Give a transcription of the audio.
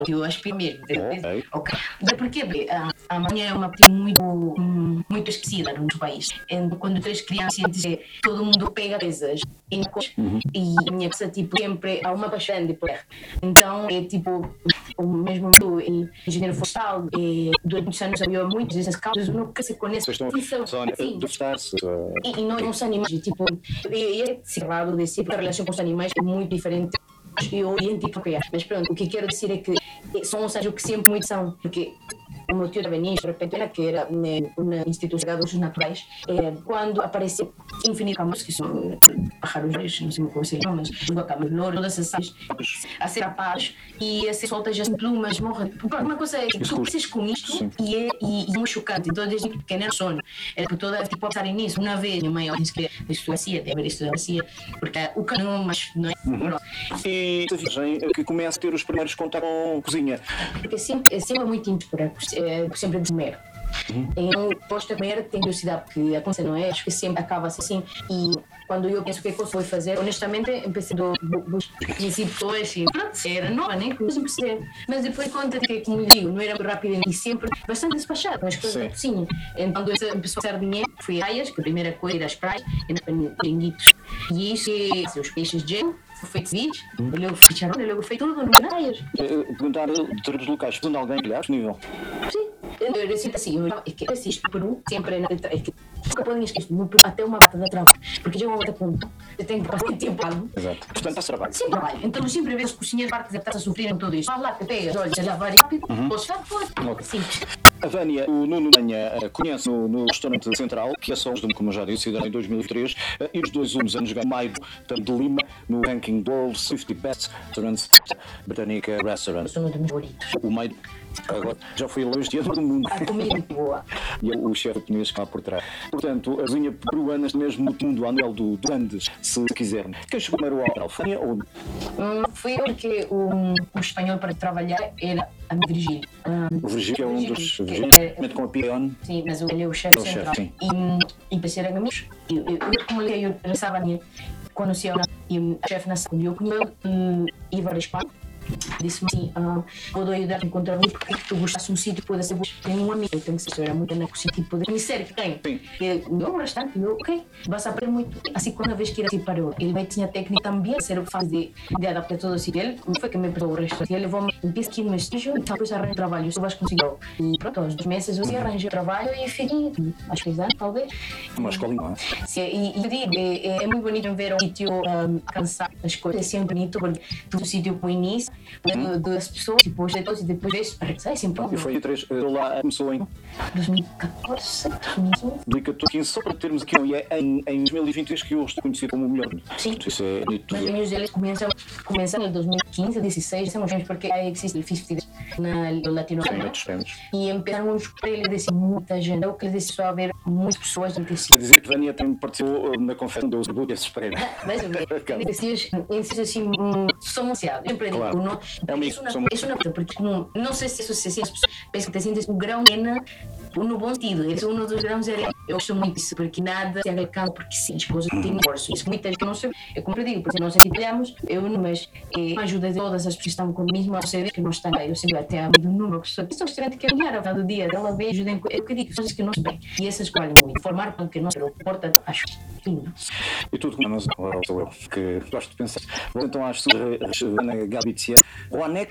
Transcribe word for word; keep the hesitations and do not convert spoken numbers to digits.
eu aspiro mesmo. Ok. Ok. E porquê? Bem, a, a manhã é uma coisa muito, hum, muito esquecida no nosso país. Então, quando tu és criança, sentes que todo mundo pega coisas e, Uhum. e a minha casa, tipo, sempre há uma paixão de poder. Então, é tipo, o mesmo em engenheiro florestal, e durante muitos anos havia muitas dessas causas, nunca se conhece. Vocês estão Sónia, Sim. de estar-se. Uh... E, e nós somos animais, tipo, e é cerrado de si, porque a relação com os animais é muito diferente. Eu identifico, mas pronto, o que quero dizer é que são os que sempre muito são, porque o meu tio da Benício, de repente, era que era uma instituição de recursos naturais, é, quando aparece infinitos camas, que são pájaros, não sei como se chama, mas guacamas, louro, todas essas aves, a ser rapaz e a ser soltas as plumas, morre. Uma coisa é que tu cresces com isto e é, e, e é muito chocante. Então, desde pequeno era sonho. Era por toda, tipo, pensarem nisso. Uma vez, minha mãe disse que isso assim, até ver isso assim, porque o canão, mas não é. Uhum. E a virgem que começa a ter os primeiros contatos com cozinha. Porque sempre, sempre é muito importante, é, sempre de comer. Uhum. Eu posto a comer, tenho curiosidade, porque a coisa não é, acho que sempre acaba assim. E quando eu penso o que é que eu vou fazer, honestamente, empecei do, do, dos princípios e pronto, era nova, nem que eu perceber. Mas depois conta que, como eu digo, não era muito rápido e sempre bastante despachado, mas coisas da cozinha. Então, quando eu começou a ser dinheiro, fui a praias, que a primeira coisa era as praias, era peringuitos. E isso, os peixes de gelo, feito vídeos, olhou o chicharrão, olhou o feito tudo, nas praias. Perguntar de termos locais, onde alguém olhar disponível? Sim. Eu sinto assim, eu assisto o Peru sempre na é que nunca podem esquecer até uma bata da trabalho, porque já é uma bata ponto, eu tenho que passar tempo. Exato. Portanto, está trabalho. Sim, trabalho. Então, sempre vejo os cozinheiros parte da estar a sofrer com tudo isto. Vai lá, te pegas, olha, já vai rápido, uhum. Podes estar fora. Simples. A Vânia, o Nuno Manha, conhece no, no restaurante central, que é só os de, como já disse, em dois mil e três, e os dois últimos anos ganham maio de Lima, no ranking do World cinquenta Best Restaurants Britannica Restaurant. Sou um dos meus favoritos. O maio agora já foi longe de do mundo. A comida é muito boa. E o chefe japonês cá por trás. Portanto, a cozinha peruana mesmo no mundo, a nível do Grandes, se quiserem. Quem chegou primeiro ao Alfânia ou... Hum, fui eu porque o, o espanhol para trabalhar era a minha Virgílio. Um, o Virgílio, que é um dos Virgílios, é, com a Pion. Sim, mas ele é o chefe central. Chef, e pensei em amigos. Eu, eu, como eu, eu já sabia, conheci a chefe na sala, eu conheci um, Ivar Espanha. Disse-me assim, ah, vou ajudar a encontrar um porque tu gostasse de um sítio que pode ser bom. Tenho um amigo, eu tenho que ser, era muito na cozinha, tipo, de conhecer que tem. Eu, bastante, eu, ok, vas a aprender muito. Assim, quando a vez que ir assim para eu, ele vai tinha técnica também, ser o que faz de, de adaptar todo assim. Ele não foi que me pegou o resto. Ele levou-me, empieza aqui no estúdio, e depois arranjo trabalho, isso vais conseguir. E pronto, aos dois meses eu arranjo trabalho e fiquei, acho que é anos, talvez. Uma escolinha, não é? Sim, e, e digo, é, é muito bonito ver um sítio um, alcançar as coisas, é sempre bonito, porque tu sítio para o início, hum. das pessoas, depois de todos e depois vês, é sempre bom. E foi três, lá começou em dois mil e catorze, dois mil e quinze. dois mil e catorze, só para termos aqui, e é em, em dois mil e vinte e três que eu estou conhecido como o melhor. Sim. Isso é bonito. Mas os meus deles começam, começam em dois mil e quinze, dezesseis, somos gente porque aí existe o cinquenta na Latinoamérica. E empezaram a escolher ele desse muita gente. Eu queria dizer só a ver muitas pessoas do tecido. Quer dizer que Vânia também participou na conferência do Osborne desses Pereira. Mas eu vejo, assim, são ansiados. Sempre digo, não. É uma isso não é uma porque não, não sei se isso se sente, penso que te sentes um grão pequena no bom sentido. Esse é um dos grãos de areia. Eu gosto muito disso, porque nada se alcança porque sim, as coisas têm esforço. Isso muita gente não sabe. É como eu digo, porque nós aqui trabalhamos, eu não, mas é, a ajuda de todas as pessoas que estão comigo, mas você vê que não está aí. Eu sempre até a do número, que estou estranho que olhar ao final do dia, ela vê, ajuda em. Eu que digo, coisas que não se bem. E essas escolhem muito. Formar com que não se importa, acho lindo. E tudo como nós, sou eu, que gosto de pensar. Vou então às Ana Galbitia. O Anex